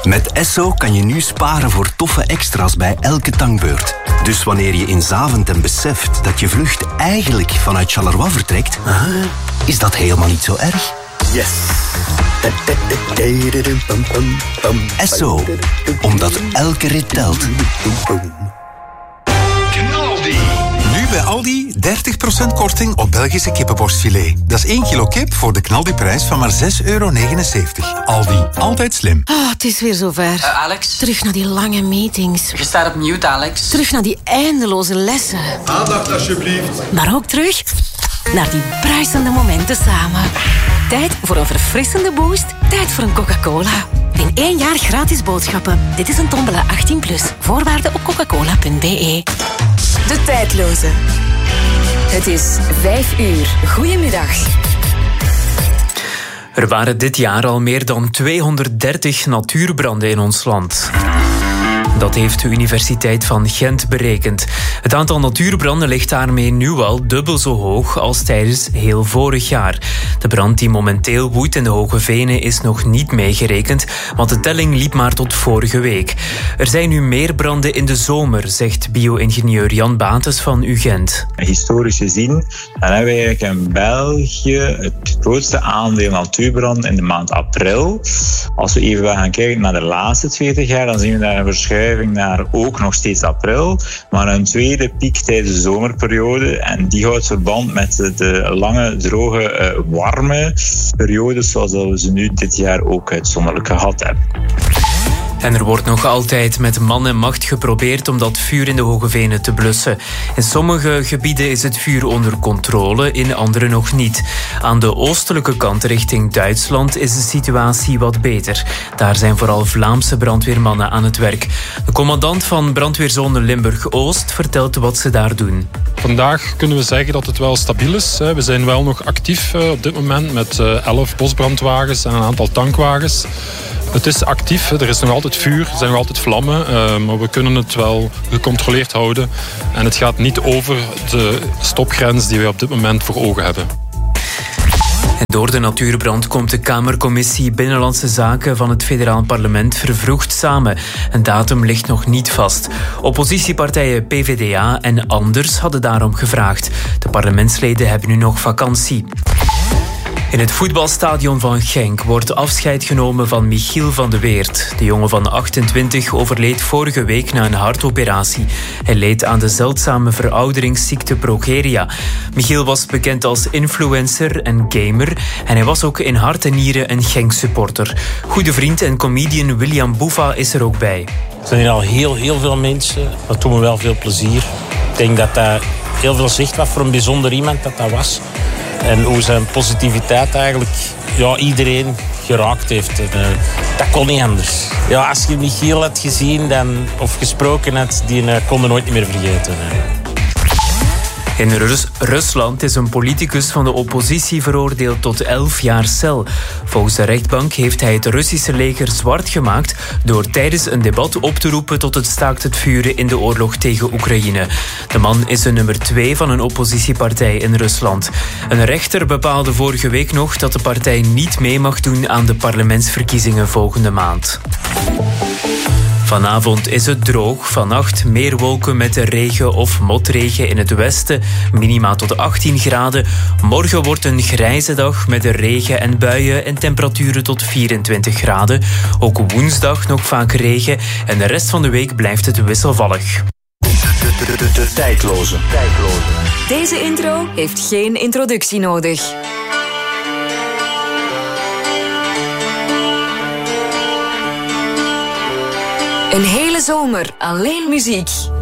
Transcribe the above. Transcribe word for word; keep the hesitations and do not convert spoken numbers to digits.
Met Esso kan je nu sparen voor toffe extra's bij elke tankbeurt. Dus wanneer je in Zaventem beseft dat je vlucht eigenlijk vanuit Charleroi vertrekt, is dat helemaal niet zo erg. Yes! Esso, omdat elke rit telt. Nu bij Aldi dertig procent korting op Belgische kippenborstfilet. Dat is één kilo kip voor de knaldiprijs van maar zes euro negenenzeventig. Aldi, altijd slim. Oh, het is weer zover. Uh, Alex? Terug naar die lange meetings. Je staat op mute, Alex. Terug naar die eindeloze lessen. Aandacht alsjeblieft. Maar ook terug naar die bruisende momenten samen. Tijd voor een verfrissende boost. Tijd voor een Coca-Cola. In één jaar gratis boodschappen. Dit is een tombola achttien plus. Voorwaarden op coca-cola punt b e. De tijdloze. Het is vijf uur. Goedemiddag. Er waren dit jaar al meer dan tweehonderddertig natuurbranden in ons land. Dat heeft de Universiteit van Gent berekend. Het aantal natuurbranden ligt daarmee nu al dubbel zo hoog als tijdens heel vorig jaar. De brand die momenteel woedt in de Hoge Venen is nog niet meegerekend, want de telling liep maar tot vorige week. Er zijn nu meer branden in de zomer, zegt bio-ingenieur Jan Bates van U Gent. Historisch gezien dan hebben we eigenlijk in België het grootste aandeel natuurbranden in de maand april. Als we even gaan kijken naar de laatste twintig jaar, dan zien we daar een verschuiving naar ook nog steeds april, maar een tweede piek tijdens de zomerperiode. En die houdt verband met de, de lange, droge, uh, warme periodes zoals we ze nu dit jaar ook uitzonderlijk gehad hebben. En er wordt nog altijd met man en macht geprobeerd om dat vuur in de Hoge Venen te blussen. In sommige gebieden is het vuur onder controle, in andere nog niet. Aan de oostelijke kant richting Duitsland is de situatie wat beter. Daar zijn vooral Vlaamse brandweermannen aan het werk. De commandant van brandweerzone Limburg-Oost vertelt wat ze daar doen. Vandaag kunnen we zeggen dat het wel stabiel is. We zijn wel nog actief op dit moment met elf bosbrandwagens en een aantal tankwagens. Het is actief, er is nog altijd vuur, er zijn nog altijd vlammen, maar we kunnen het wel gecontroleerd houden. En het gaat niet over de stopgrens die we op dit moment voor ogen hebben. En door de natuurbrand komt de Kamercommissie Binnenlandse Zaken van het Federaal Parlement vervroegd samen. Een datum ligt nog niet vast. Oppositiepartijen P V D A en Anders hadden daarom gevraagd. De parlementsleden hebben nu nog vakantie. In het voetbalstadion van Genk wordt afscheid genomen van Michiel van de Weert. De jongen van achtentwintig overleed vorige week na een hartoperatie. Hij leed aan de zeldzame verouderingsziekte progeria. Michiel was bekend als influencer en gamer en hij was ook in hart en nieren een Genk-supporter. Goede vriend en comedian William Boeva is er ook bij. Er zijn hier al heel, heel veel mensen. Dat doet me wel veel plezier. Ik denk dat dat heel veel zegt wat voor een bijzonder iemand dat dat was. En hoe zijn positiviteit eigenlijk ja, iedereen geraakt heeft. En, uh, dat kon niet anders. Ja, als je Michiel had gezien dan, of gesproken had, die uh, kon je nooit meer vergeten. Uh. In Rus- Rusland is een politicus van de oppositie veroordeeld tot elf jaar cel. Volgens de rechtbank heeft hij het Russische leger zwart gemaakt door tijdens een debat op te roepen tot het staakt het vuren in de oorlog tegen Oekraïne. De man is de nummer twee van een oppositiepartij in Rusland. Een rechter bepaalde vorige week nog dat de partij niet mee mag doen aan de parlementsverkiezingen volgende maand. Vanavond is het droog. Vannacht meer wolken met regen of motregen in het westen. Minima tot achttien graden. Morgen wordt een grijze dag met regen en buien en temperaturen tot vierentwintig graden. Ook woensdag nog vaak regen en de rest van de week blijft het wisselvallig. De, de, de, de tijdloze. tijdloze. Deze intro heeft geen introductie nodig. Een hele zomer alleen muziek.